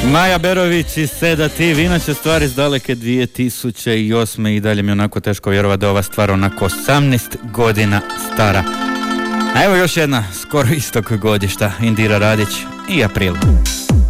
Maja Berović i Sedativ, inače stvar iz daleke 2008. i dalje mi je onako teško vjerovati da je ova stvar onako 18 godina stara. A evo još jedna skoro istog godišta, Indira Radić i April.